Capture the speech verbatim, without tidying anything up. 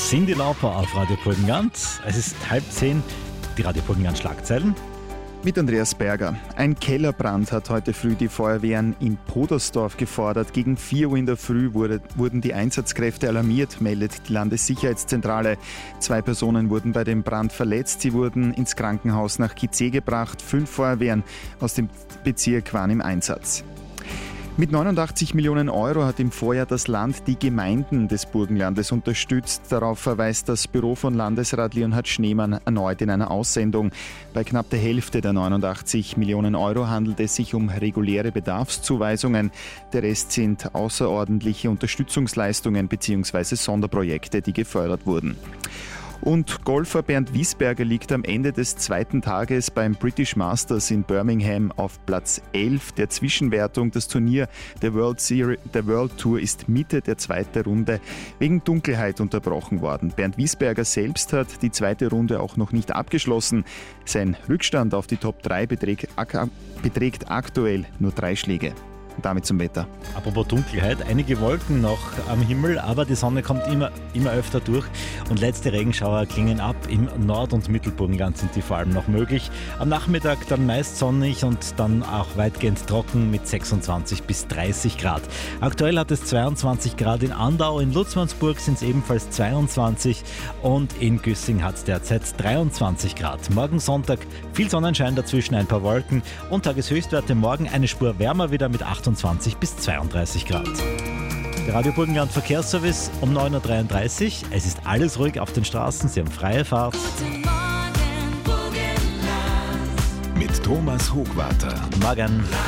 Cyndi Lauper auf Radio Burgenland. Es ist halb zehn, die Radio Burgenland Schlagzeilen. Mit Andreas Berger. Ein Kellerbrand hat heute früh die Feuerwehren in Podersdorf gefordert. Gegen vier Uhr in der Früh wurde, wurden die Einsatzkräfte alarmiert, meldet die Landessicherheitszentrale. Zwei Personen wurden bei dem Brand verletzt. Sie wurden ins Krankenhaus nach Gizeh gebracht. Fünf Feuerwehren aus dem Bezirk waren im Einsatz. Mit neunundachtzig Millionen Euro hat im Vorjahr das Land die Gemeinden des Burgenlandes unterstützt. Darauf verweist das Büro von Landesrat Leonhard Schneemann erneut in einer Aussendung. Bei knapp der Hälfte der neunundachtzig Millionen Euro handelt es sich um reguläre Bedarfszuweisungen. Der Rest sind außerordentliche Unterstützungsleistungen bzw. Sonderprojekte, die gefördert wurden. Und Golfer Bernd Wiesberger liegt am Ende des zweiten Tages beim British Masters in Birmingham auf Platz elf der Zwischenwertung. Das Turnier der World Series, der World Tour ist Mitte der zweiten Runde wegen Dunkelheit unterbrochen worden. Bernd Wiesberger selbst hat die zweite Runde auch noch nicht abgeschlossen. Sein Rückstand auf die Top drei beträgt, beträgt aktuell nur drei Schläge. Damit zum Wetter. Apropos Dunkelheit, einige Wolken noch am Himmel, aber die Sonne kommt immer, immer öfter durch und letzte Regenschauer klingen ab. Im Nord- und Mittelburgenland sind die vor allem noch möglich. Am Nachmittag dann meist sonnig und dann auch weitgehend trocken mit sechsundzwanzig bis dreißig Grad. Aktuell hat es zweiundzwanzig Grad in Andau, in Lutzmannsburg sind es ebenfalls zweiundzwanzig und in Güssing hat es derzeit dreiundzwanzig Grad. Morgen Sonntag viel Sonnenschein, dazwischen ein paar Wolken und Tageshöchstwerte morgen eine Spur wärmer wieder mit achtundzwanzig bis zweiunddreißig Grad. Der Radio Burgenland Verkehrsservice um neun Uhr dreiunddreißig. Es ist alles ruhig auf den Straßen, Sie haben freie Fahrt. Guten Morgen, Burgenland. Mit Thomas Hochwarter. Morgen.